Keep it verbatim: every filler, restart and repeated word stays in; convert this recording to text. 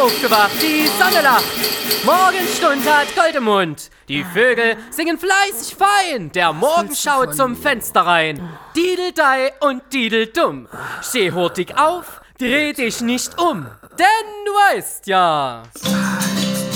aufgewacht, die Sonne lacht. Morgenstund hat Gold im Mund. Die Vögel singen fleißig fein. Der Morgen schaut zum Fenster rein. Dideldei und Dideldumm. Steh hurtig auf, dreh dich nicht um. Denn du weißt ja...